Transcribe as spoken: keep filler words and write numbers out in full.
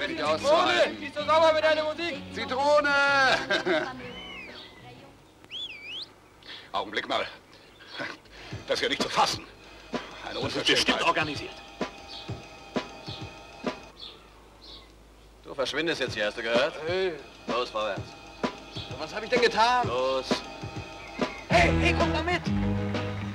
Nicht auszuhalten. Nicht so sauber mit deiner Musik! Zitrone! Augenblick mal. Das ist ja nicht zu fassen. Eine Unverschämtheit. Das ist bestimmt organisiert. Du verschwindest jetzt hier, hast du gehört? Hey. Los, vorwärts. Was habe ich denn getan? Los. Hey, hey, komm da mit!